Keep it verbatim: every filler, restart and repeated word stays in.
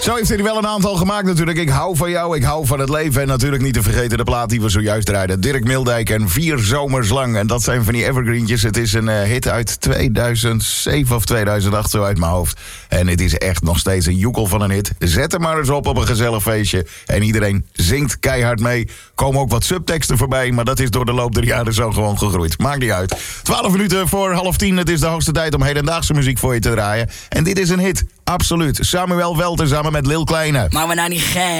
Zo heeft hij wel een aantal gemaakt natuurlijk. Ik hou van jou, ik hou van het leven. En natuurlijk niet te vergeten de plaat die we zojuist draaiden. Dirk Mildijk en Vier Zomers Lang. En dat zijn van die evergreentjes. Het is een uh, hit uit tweeduizend zeven of tweeduizend acht, zo uit mijn hoofd. En het is echt nog steeds een joekel van een hit. Zet hem maar eens op op een gezellig feestje. En iedereen zingt keihard mee. Komen ook wat subteksten voorbij. Maar dat is door de loop der jaren zo gewoon gegroeid. Maakt niet uit. twaalf minuten voor half tien. Het is de hoogste tijd om hedendaagse muziek voor je te draaien. En dit is een hit. Absoluut. Samuel Welten samen met Lil Kleine. Maar we nou niet gek.